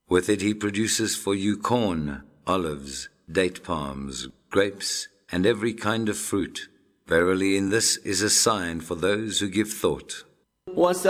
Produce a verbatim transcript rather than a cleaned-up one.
With it he produces for you corn, olives, date palms, grapes, and every kind of fruit. Verily in this is a sign for those who give thought.